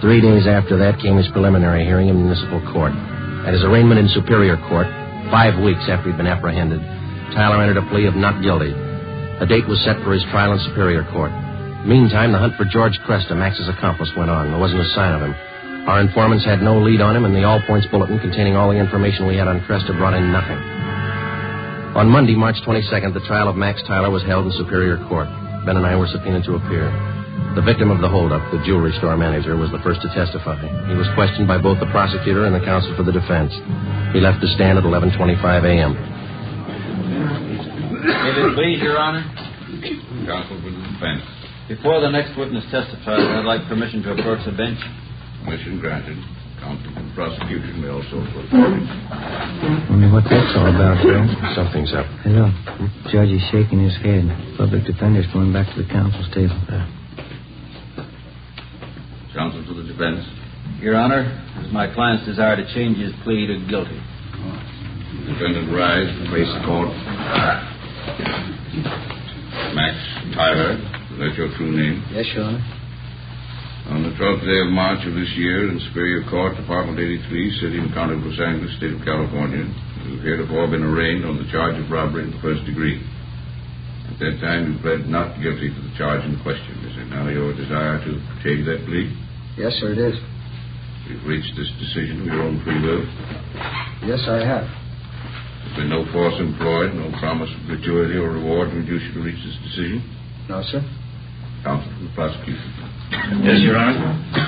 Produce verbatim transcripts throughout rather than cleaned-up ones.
Three days after that came his preliminary hearing in municipal court. At his arraignment in Superior Court, five weeks after he'd been apprehended, Tyler entered a plea of not guilty. A date was set for his trial in Superior Court. Meantime, the hunt for George Cresta, Max's accomplice, went on. There wasn't a sign of him. Our informants had no lead on him, and the all-points bulletin containing all the information we had on Cresta brought in nothing. On Monday, March twenty-second, the trial of Max Tyler was held in Superior Court. Ben and I were subpoenaed to appear. The victim of the holdup, the jewelry store manager, was the first to testify. He was questioned by both the prosecutor and the counsel for the defense. He left the stand at eleven twenty-five a.m. If it please, Your Honor. Counsel for the defense. Before the next witness testifies, I'd like permission to approach the bench. Permission granted. Counsel for the prosecution may also approach the bench. Wonder what that's all about, Joe. Something's up. Hello. Judge is shaking his head. Public defender's going back to the counsel's table. Yeah. Counsel for the defense. Your Honor, it is my client's desire to change his plea to guilty. Defendant rise and face the court. Max Tyler, is that your true name? Yes, Your Honor. On the twelfth day of March of this year, in Superior Court, Department eighty-three, City and County of Los Angeles, State of California, you have heretofore been arraigned on the charge of robbery in the first degree. At that time, you pled not guilty to the charge in question. Is it now your desire to change that plea? Yes, sir, it is. You've reached this decision of your own free will? Yes, I have. There's been no force employed, no promise of gratuity or reward to induce you to reach this decision? No, sir. Counsel for the prosecution. Yes, Your Honor.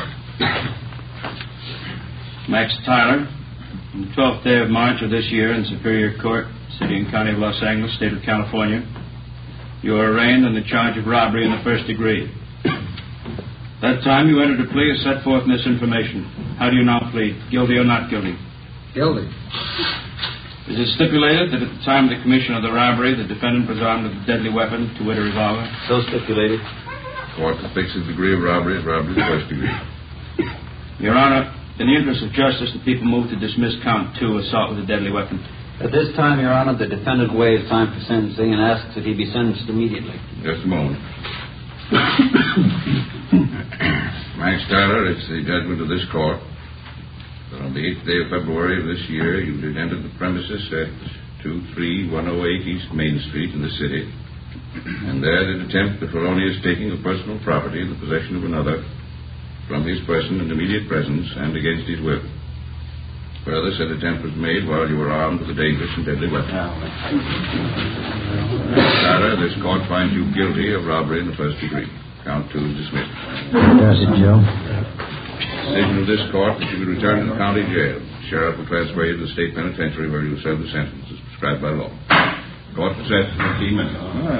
Max Tyler, on the twelfth day of March of this year in Superior Court, City and County of Los Angeles, State of California, you are arraigned on the charge of robbery in the first degree. That time you entered a plea as set forth in this information. How do you now plead? Guilty or not guilty? Guilty. Is it stipulated that at the time of the commission of the robbery, the defendant was armed with a deadly weapon, to wit, a revolver? So stipulated. Court to fix the degree of robbery as robbery in the first degree. Your Honor, in the interest of justice, the people move to dismiss count two, assault with a deadly weapon. At this time, Your Honor, the defendant waives time for sentencing and asks that he be sentenced immediately. Just a moment. Max Tyler, it's the judgment of this court that on the eighth day of February of this year, you did enter the premises at two three one oh eight East Main Street in the city, and there did attempt the felonious taking of personal property in the possession of another from his person and immediate presence and against his will. Further, said attempt was made while you were armed with a dangerous and deadly weapon. Tyler, this court finds you guilty of robbery in the first degree. Count two is dismissed. Does it, Joe? Decision of this court that you be returned to the county jail. Sheriff will transfer you to the state penitentiary where you will serve the sentence as prescribed by law. Court recess for fifteen minutes.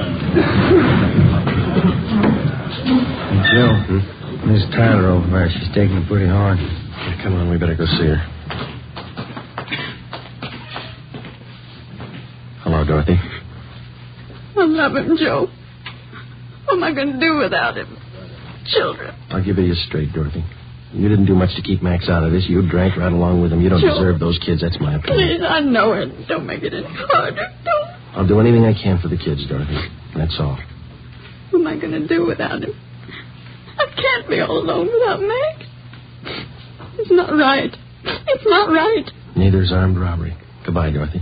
Joe, hmm? Miss Tyler over there, she's taking it pretty hard. Yeah, come on, we better go see her. Hello, Dorothy. I love him, Joe. What am I going to do without him? Children. I'll give it you straight, Dorothy. You didn't do much to keep Max out of this. You drank right along with him. You don't Joe, deserve those kids. That's my opinion. Please, I know it. Don't make it any harder. Don't. I'll do anything I can for the kids, Dorothy. That's all. What am I going to do without him? I can't be all alone without Max. It's not right. It's not right. Neither's armed robbery. Goodbye, Dorothy.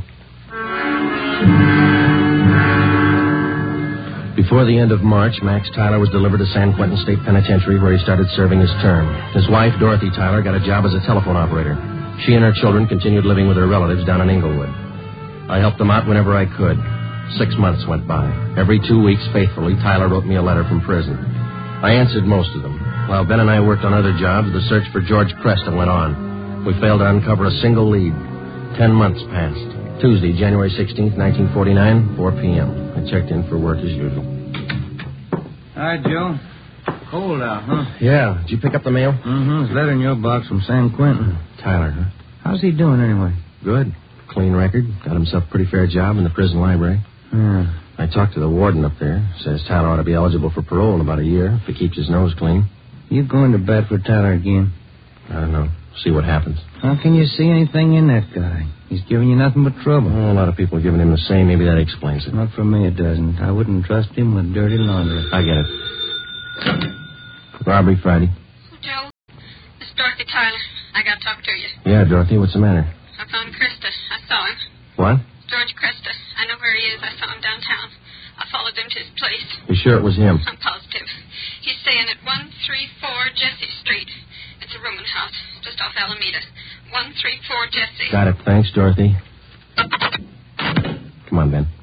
Before the end of March, Max Tyler was delivered to San Quentin State Penitentiary, where he started serving his term. His wife, Dorothy Tyler, got a job as a telephone operator. She and her children continued living with her relatives down in Inglewood. I helped them out whenever I could. Six months went by. Every two weeks, faithfully, Tyler wrote me a letter from prison. I answered most of them. While Ben and I worked on other jobs, the search for George Cresta went on. We failed to uncover a single lead. Ten months passed. Tuesday, January sixteenth, nineteen forty-nine, four p.m. I checked in for work as usual. Hi, Joe. Cold out, huh? Yeah. Did you pick up the mail? Mm-hmm. It's a letter in your box from San Quentin. Tyler, huh? How's he doing anyway? Good. Clean record. Got himself a pretty fair job in the prison library. Yeah. I talked to the warden up there. Says Tyler ought to be eligible for parole in about a year if he keeps his nose clean. You going to bat for Tyler again? I don't know. See what happens. How can you see anything in that guy? He's giving you nothing but trouble. Well, a lot of people are giving him the same. Maybe that explains it. Not for me, it doesn't. I wouldn't trust him with dirty laundry. I get it. Robbery Friday. Joe, the Dorothy Tyler. I got to talk to you. Yeah, Dorothy, what's the matter? I found Krista. I saw him. What? George Krista. I know where he is. I saw him downtown. I followed him to his place. You sure it was him? I'm positive. He's staying at one three four Jesse Street. It's a rooming house, just off Alameda. one three four Jesse. Got it. Thanks, Dorothy. Come on, Ben.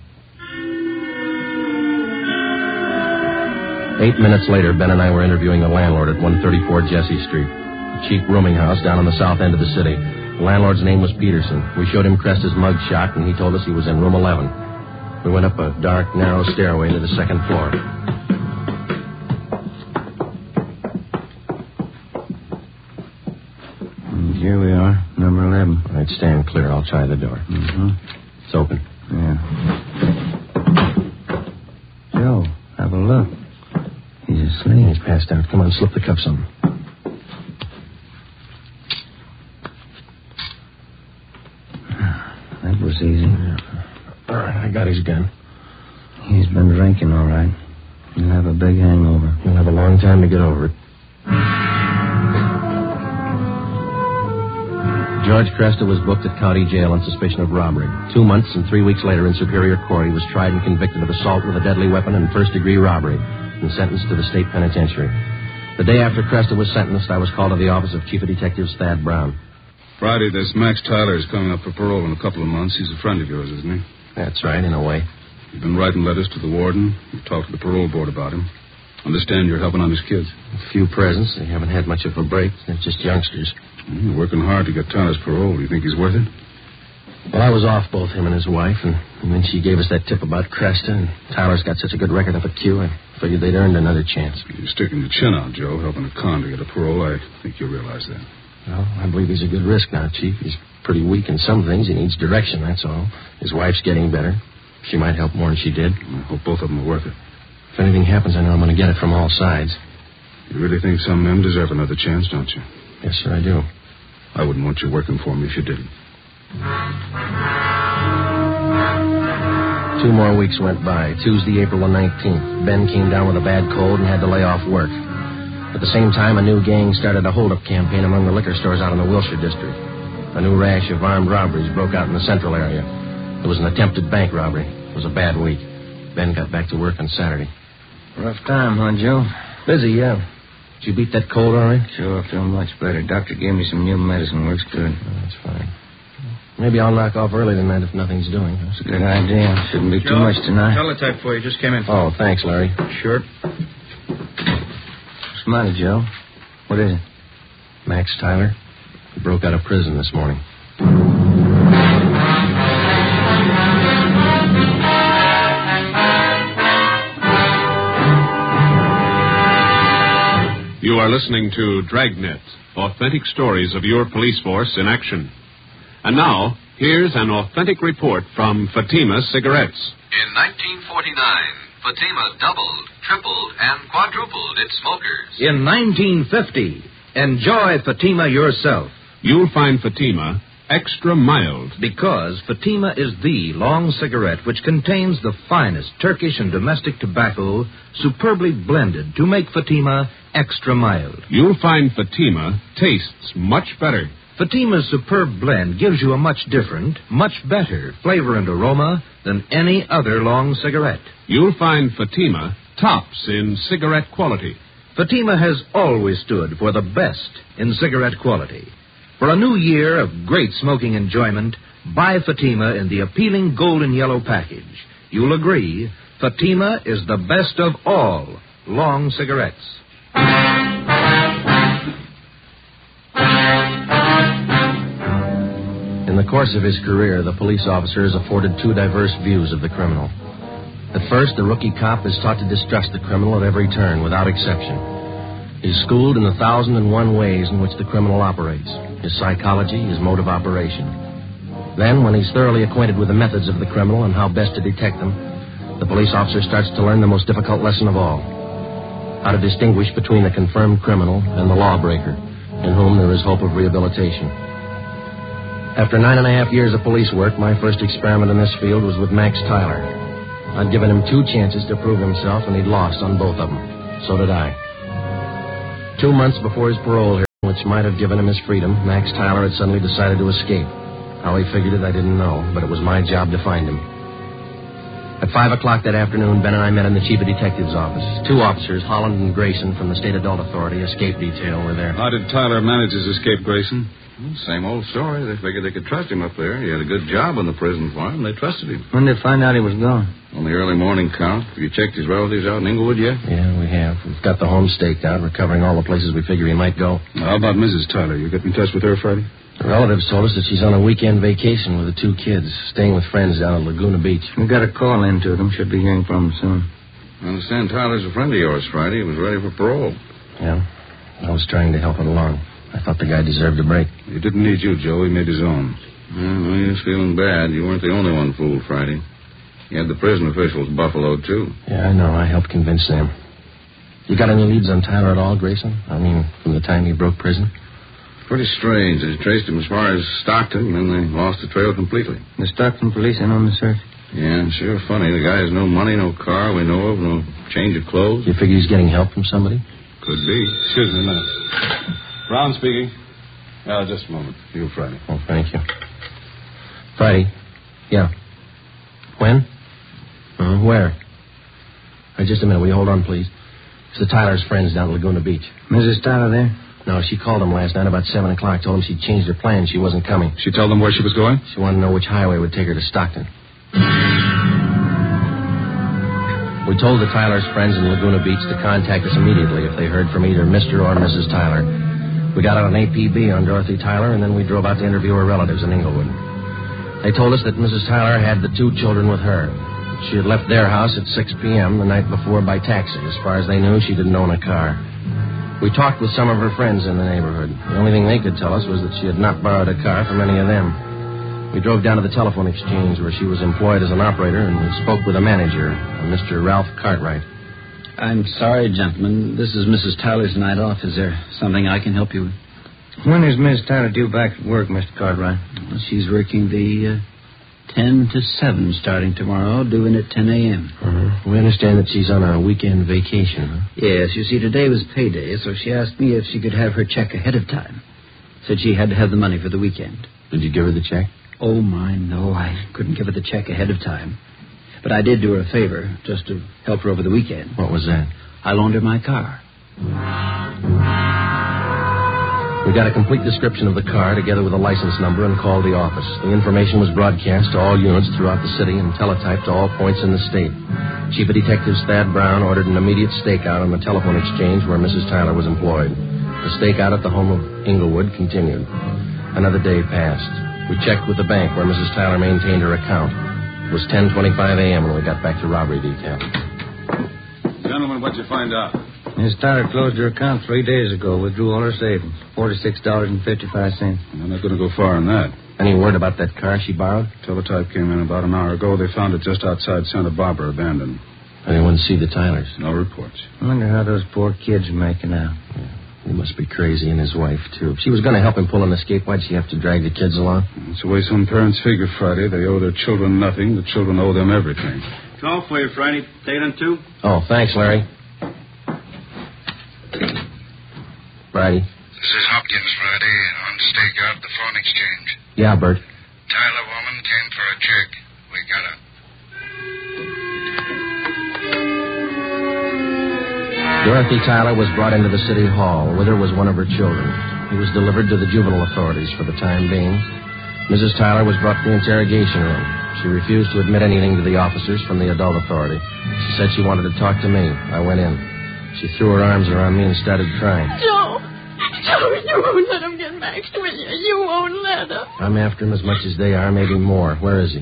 Eight minutes later, Ben and I were interviewing the landlord at one thirty-four Jesse Street, a cheap rooming house down on the south end of the city. The landlord's name was Peterson. We showed him Cresta's mug shot, and he told us he was in room eleven. We went up a dark, narrow stairway to the second floor. And here we are, number eleven. All right, stand clear. I'll try the door. Mm-hmm. It's open. Yeah. Joe, have a look. He's asleep. He's passed out. Come on, slip the cuffs on him. That was easy. Yeah. All right, I got his gun. He's been drinking, all right. He'll have a big hangover. He'll have a long time to get over it. George Cresta was booked at county jail on suspicion of robbery. Two months and three weeks later in Superior Court, he was tried and convicted of assault with a deadly weapon and first-degree robbery and sentenced to the state penitentiary. The day after Cresta was sentenced, I was called to the office of Chief of Detectives Thad Brown. Friday, this Max Tyler is coming up for parole in a couple of months. He's a friend of yours, isn't he? That's right, in a way. You've been writing letters to the warden. You've talked to the parole board about him. Understand you're helping on his kids. A few presents. They haven't had much of a break. They're just youngsters. You're working hard to get Tyler's parole. Do you think he's worth it? Well, I was off both him and his wife, and, and then she gave us that tip about Cresta, and Tyler's got such a good record up at Q, I figured they'd earned another chance. You're sticking your chin out, Joe, helping a con to get a parole. I think you realize that. Well, I believe he's a good risk now, Chief. He's pretty weak in some things. He needs direction, that's all. His wife's getting better. She might help more than she did. I hope both of them are worth it. If anything happens, I know I'm going to get it from all sides. You really think some men deserve another chance, don't you? Yes, sir, I do. I wouldn't want you working for me if you didn't. Two more weeks went by. Tuesday, April the nineteenth. Ben came down with a bad cold and had to lay off work. At the same time, a new gang started a hold-up campaign among the liquor stores out in the Wilshire district. A new rash of armed robberies broke out in the central area. There was an attempted bank robbery. It was a bad week. Ben got back to work on Saturday. Rough time, huh, Joe? Busy, yeah. Did you beat that cold all right? Sure, I feel much better. Doctor gave me some new medicine. Works good. Oh, that's fine. Maybe I'll knock off early tonight if nothing's doing. That's a good idea. Shouldn't be Joe, too much tonight. Teletype for you. Just came in. Oh, thanks, Larry. Sure. What's the matter, Joe? What is it? Max Tyler. He broke out of prison this morning. You are listening to Dragnet, authentic stories of your police force in action. And now, here's an authentic report from Fatima Cigarettes. In nineteen forty-nine, Fatima doubled, tripled, and quadrupled its smokers. In nineteen fifty, enjoy Fatima yourself. You'll find Fatima extra mild. Because Fatima is the long cigarette which contains the finest Turkish and domestic tobacco superbly blended to make Fatima extra mild. You'll find Fatima tastes much better. Fatima's superb blend gives you a much different, much better flavor and aroma than any other long cigarette. You'll find Fatima tops in cigarette quality. Fatima has always stood for the best in cigarette quality. For a new year of great smoking enjoyment, buy Fatima in the appealing golden yellow package. You'll agree, Fatima is the best of all long cigarettes. In the course of his career, the police officer is afforded two diverse views of the criminal. At first, the rookie cop is taught to distrust the criminal at every turn, without exception. He's schooled in the thousand and one ways in which the criminal operates, his psychology, his mode of operation. Then, when he's thoroughly acquainted with the methods of the criminal and how best to detect them, the police officer starts to learn the most difficult lesson of all: how to distinguish between the confirmed criminal and the lawbreaker, in whom there is hope of rehabilitation. After nine and a half years of police work, my first experiment in this field was with Max Tyler. I'd given him two chances to prove himself, and he'd lost on both of them. So did I. Two months before his parole which might have given him his freedom, Max Tyler had suddenly decided to escape. How he figured it, I didn't know, but it was my job to find him. At five o'clock that afternoon, Ben and I met in the chief of detective's office. Two officers, Holland and Grayson, from the State Adult Authority Escape Detail, were there. How did Tyler manage his escape, Grayson? Well, same old story. They figured they could trust him up there. He had a good job on the prison farm. They trusted him. When did they find out he was gone? On the early morning count. Have you checked his relatives out in Inglewood yet? Yeah, we have. We've got the home staked out. We're covering all the places we figure he might go. How about Missus Tyler? You get in touch with her, Friday? The relatives told us that she's on a weekend vacation with the two kids, staying with friends down at Laguna Beach. We got a call in to them. Should be hearing from them soon. I understand Tyler's a friend of yours, Friday. He was ready for parole. Yeah. I was trying to help it along. I thought the guy deserved a break. He didn't need you, Joe. He made his own. Well, he was feeling bad. You weren't the only one fooled, Friday. You had the prison officials buffaloed, too. Yeah, I know. I helped convince them. You got any leads on Tyler at all, Grayson? I mean, from the time he broke prison? Pretty strange. They traced him as far as Stockton, and then they lost the trail completely. The Stockton police in on the search? Yeah, sure funny. The guy has no money, no car we know of, no change of clothes. You figure he's getting help from somebody? Could be. Excuse me a minute. Brown speaking. Yeah, just a moment. You, Friday. Oh, thank you. Friday? Yeah. When? Uh, where? Uh, just a minute. Will you hold on, please? It's the Tyler's friends down at Laguna Beach. Missus Tyler there? No, she called him last night about seven o'clock. Told him she'd changed her plans. She wasn't coming. She told them where she was going? She wanted to know which highway would take her to Stockton. We told the Tyler's friends in Laguna Beach to contact us immediately if they heard from either Mister or Missus Tyler. We got out an A P B on Dorothy Tyler, and then we drove out to interview her relatives in Inglewood. They told us that Missus Tyler had the two children with her. She had left their house at six p.m. the night before by taxi. As far as they knew, she didn't own a car. We talked with some of her friends in the neighborhood. The only thing they could tell us was that she had not borrowed a car from any of them. We drove down to the telephone exchange where she was employed as an operator, and we spoke with a manager, a Mister Ralph Cartwright. I'm sorry, gentlemen. This is Missus Tyler's night off. Is there something I can help you with? When is Miss Tyler due back at work, Mister Cartwright? Well, she's working the uh, ten to seven starting tomorrow, doing at ten a.m. Uh-huh. We understand that she's on a weekend vacation, huh? Yes, you see, today was payday, so she asked me if she could have her check ahead of time. Said she had to have the money for the weekend. Did you give her the check? Oh, my, no. I couldn't give her the check ahead of time. But I did do her a favor, just to help her over the weekend. What was that? I loaned her my car. We got a complete description of the car together with a license number and called the office. The information was broadcast to all units throughout the city and teletyped to all points in the state. Chief of Detectives Thad Brown ordered an immediate stakeout on the telephone exchange where Missus Tyler was employed. The stakeout at the home of Inglewood continued. Another day passed. We checked with the bank where Missus Tyler maintained her account. It was ten twenty-five a.m. when we got back to robbery detail. Gentlemen, what'd you find out? Miss Tyler closed her account three days ago. Withdrew all her savings. forty-six dollars and fifty-five cents. I'm not going to go far on that. Any word about that car she borrowed? Teletype came in about an hour ago. They found it just outside Santa Barbara, abandoned. Anyone see the Tylers? No reports. I wonder how those poor kids are making out. Yeah. He must be crazy, and his wife, too. If she was going to help him pull an escape, why'd she have to drag the kids along? It's the way some parents figure, Friday. They owe their children nothing. The children owe them everything. Call for you, Friday. Date on two. Oh, thanks, Larry. Friday. This is Hopkins, Friday, on stakeout at the phone exchange. Yeah, Bert. Tyler woman came for a check. We got her. Dorothy Tyler was brought into the city hall. With her was one of her children. He was delivered to the juvenile authorities for the time being. Missus Tyler was brought to the interrogation room. She refused to admit anything to the officers from the adult authority. She said she wanted to talk to me. I went in. She threw her arms around me and started crying. Joe! Joe, you won't let him get Max, will you? You won't let him. I'm after him as much as they are, maybe more. Where is he?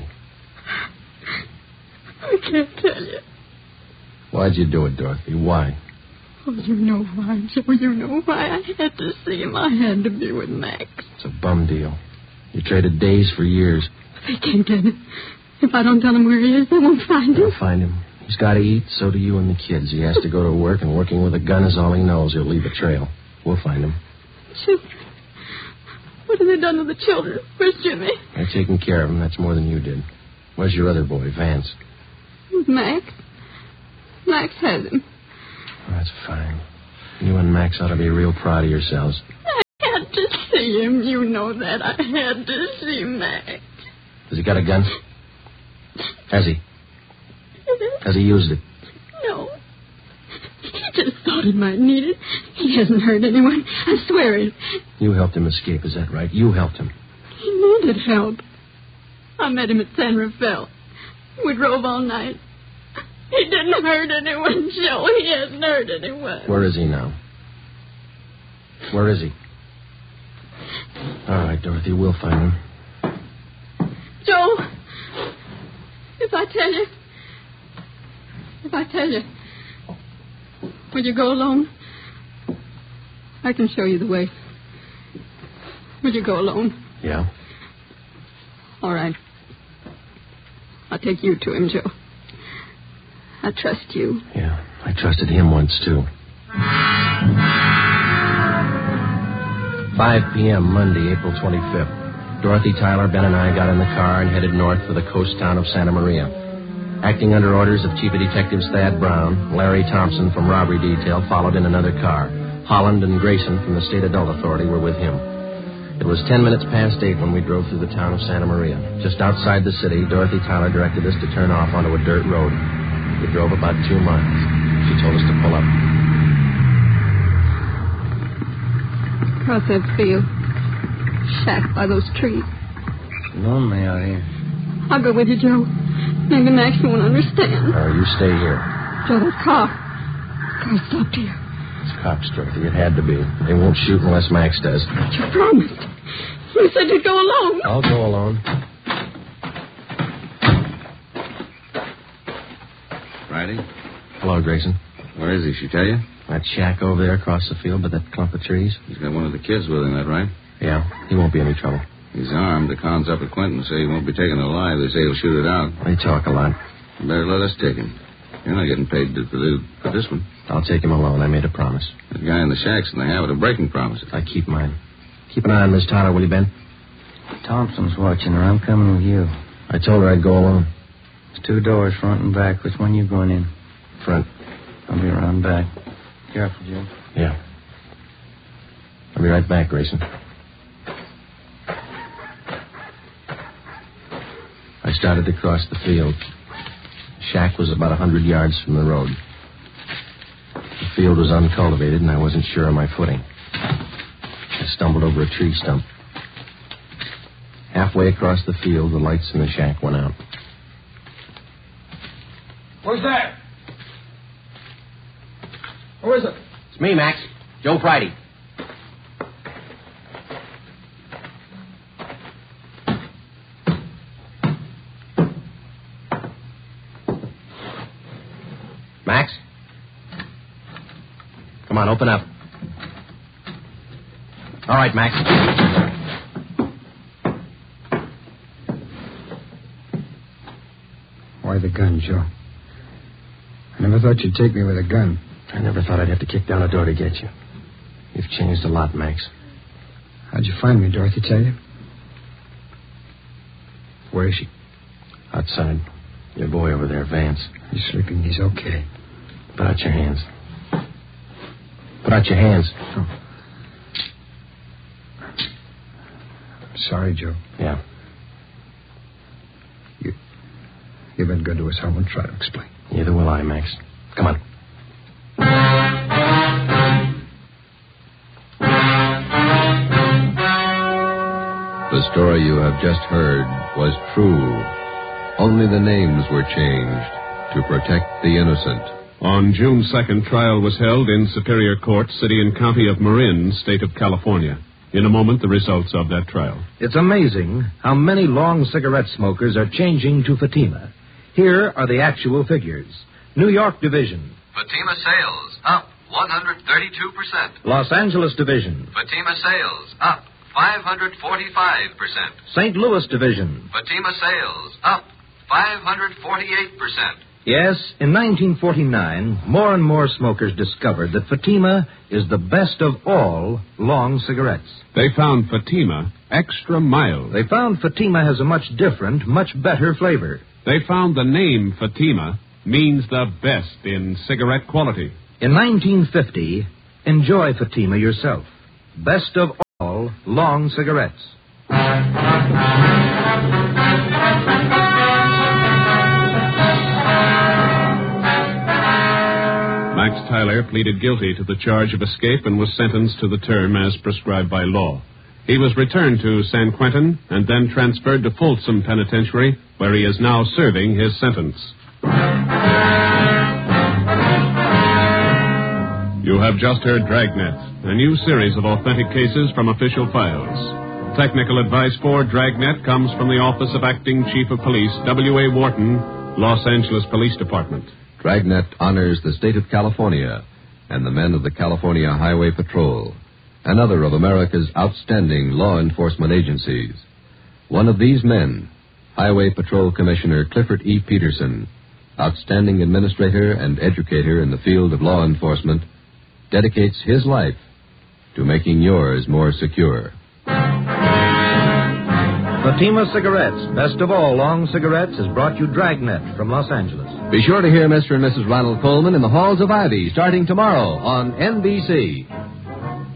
I can't tell you. Why'd you do it, Dorothy? Why? Oh, you know why, Joe. You know why. I had to see him. I had to be with Max. It's a bum deal. You traded days for years. They can't get him. If I don't tell them where he is, they won't find him. They'll find him. He's got to eat, so do you and the kids. He has to go to work, and working with a gun is all he knows. He'll leave a trail. We'll find him. Children. What have they done to the children? Where's Jimmy? They're taking care of him. That's more than you did. Where's your other boy, Vance? With Max. Max has him. Oh, that's fine. You and Max ought to be real proud of yourselves. see him. You know that. I had to see Max. Has he got a gun? Has he? Has he used it? No. He just thought he might need it. He hasn't hurt anyone. I swear it. You helped him escape, is that right? You helped him. He needed help. I met him at San Rafael. We drove all night. He didn't hurt anyone, Joe. He hasn't hurt anyone. Where is he now? Where is he? All right, Dorothy, we'll find him. Joe, if I tell you, if I tell you, will you go alone? I can show you the way. Will you go alone? Yeah. All right. I'll take you to him, Joe. I trust you. Yeah, I trusted him once, too. five p.m. Monday, April twenty-fifth. Dorothy, Tyler, Ben, and I got in the car and headed north for the coast town of Santa Maria. Acting under orders of Chief of Detectives Thad Brown, Larry Thompson from Robbery Detail followed in another car. Holland and Grayson from the State Adult Authority were with him. It was ten minutes past eight when we drove through the town of Santa Maria. Just outside the city, Dorothy Tyler directed us to turn off onto a dirt road. We drove about two miles. She told us to pull up. Across that field. Shack by those trees. Lonely out here. I'll go with you, Joe. Maybe Max won't understand. All right, you stay here. Joe, that car. Car stopped here. It's cops, Dorothy. It had to be. They won't shoot unless Max does. But you promised. You said you'd go alone. I'll go alone. Friday? Hello, Grayson. Where is he? She tell you? That shack over there across the field by that clump of trees. He's got one of the kids with him, that right? Yeah, he won't be any trouble. He's armed. The cons up at Quentin say he won't be taken alive. They say he'll shoot it out. They talk a lot. You better let us take him. You're not getting paid to, to, for this one. I'll take him alone. I made a promise. That guy in the shack's in the habit of breaking promises. I keep mine. Keep an eye on Miss Tyler, will you, Ben? Thompson's watching her. I'm coming with you. I told her I'd go alone. There's two doors, front and back. Which one you going in? Front. I'll be around back. Careful, Jim. Yeah. I'll be right back, Grayson. I started to cross the field. The shack was about a hundred yards from the road. The field was uncultivated, and I wasn't sure of my footing. I stumbled over a tree stump. Halfway across the field, the lights in the shack went out. Who's that? Who is it? It's me, Max. Joe Friday. Max? Come on, open up. All right, Max. Why the gun, Joe? I never thought you'd take me with a gun. I never thought I'd have to kick down a door to get you. You've changed a lot, Max. How'd you find me, Dorothy tell you? Where is she? Outside. Your boy over there, Vance. He's sleeping. He's okay. Put out your hands. Put out your hands. Oh. I'm sorry, Joe. Yeah. You, you've been good to us. I won't try to explain. Neither will I, Max. Come on. The story you have just heard was true. Only the names were changed to protect the innocent. On June second, trial was held in Superior Court, City and County of Marin, State of California. In a moment, the results of that trial. It's amazing how many long cigarette smokers are changing to Fatima. Here are the actual figures. New York Division. Fatima sales up one hundred thirty-two percent. Los Angeles Division. Fatima sales up five hundred forty-five percent. Saint Louis Division. Fatima sales up five hundred forty-eight percent. Yes, in nineteen forty-nine, more and more smokers discovered that Fatima is the best of all long cigarettes. They found Fatima extra mild. They found Fatima has a much different, much better flavor. They found the name Fatima means the best in cigarette quality. In nineteen fifty, enjoy Fatima yourself. Best of all long cigarettes. Max Tyler pleaded guilty to the charge of escape and was sentenced to the term as prescribed by law. He was returned to San Quentin and then transferred to Folsom Penitentiary, where he is now serving his sentence. You have just heard Dragnet, a new series of authentic cases from official files. Technical advice for Dragnet comes from the Office of Acting Chief of Police, W A Wharton, Los Angeles Police Department. Dragnet honors the state of California and the men of the California Highway Patrol, another of America's outstanding law enforcement agencies. One of these men, Highway Patrol Commissioner Clifford E. Peterson, outstanding administrator and educator in the field of law enforcement, dedicates his life to making yours more secure. Fatima Cigarettes, best of all long cigarettes, has brought you Dragnet from Los Angeles. Be sure to hear Mister and Missus Ronald Coleman in the Halls of Ivy starting tomorrow on N B C.